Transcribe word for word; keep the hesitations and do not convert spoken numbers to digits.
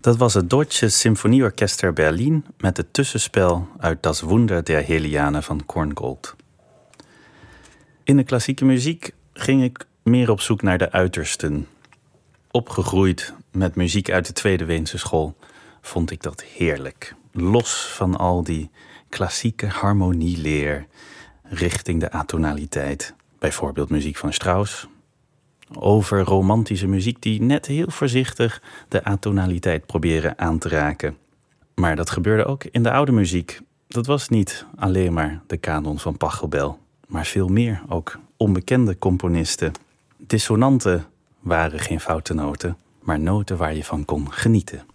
Dat was het Deutsche Symphonieorchester Berlin met het tussenspel uit Das Wunder der Heliane van Korngold. In de klassieke muziek ging ik meer op zoek naar de uitersten. Opgegroeid met muziek uit de Tweede Weense school vond ik dat heerlijk. Los van al die klassieke harmonieleer richting de atonaliteit. Bijvoorbeeld muziek van Strauss. Over romantische muziek die net heel voorzichtig de atonaliteit proberen aan te raken. Maar dat gebeurde ook in de oude muziek. Dat was niet alleen maar de kanon van Pachelbel, maar veel meer ook onbekende componisten. Dissonanten waren geen foute noten, maar noten waar je van kon genieten.